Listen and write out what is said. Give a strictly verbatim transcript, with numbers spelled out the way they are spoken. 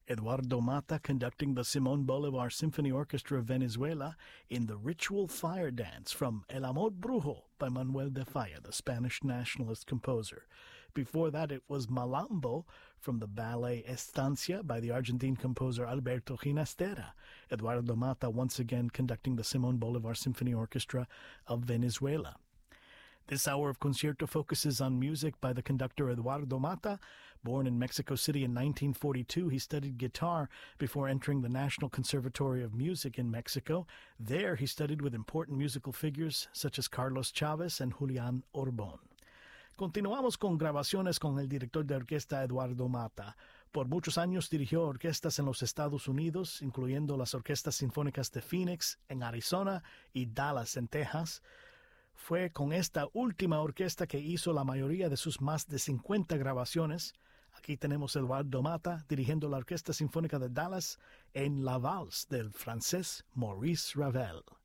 Eduardo Mata conducting the Simon Bolivar Symphony Orchestra of Venezuela in the ritual fire dance from El Amor Brujo by Manuel de Falla, the Spanish nationalist composer. Before that, it was Malambo from the ballet Estancia by the Argentine composer Alberto Ginastera. Eduardo Mata once again conducting the Simon Bolivar Symphony Orchestra of Venezuela. This hour of Concierto focuses on music by the conductor Eduardo Mata. Born in Mexico City in nineteen forty-two, he studied guitar before entering the National Conservatory of Music in Mexico. There, he studied with important musical figures such as Carlos Chavez and Julián Orbón. Continuamos con grabaciones con el director de orquesta Eduardo Mata. Por muchos años dirigió orquestas en los Estados Unidos, incluyendo las orquestas sinfónicas de Phoenix, en Arizona, y Dallas, en Texas. Fue con esta última orquesta que hizo la mayoría de sus más de cincuenta grabaciones. Aquí tenemos a Eduardo Mata dirigiendo la Orquesta Sinfónica de Dallas en La Valse del francés Maurice Ravel.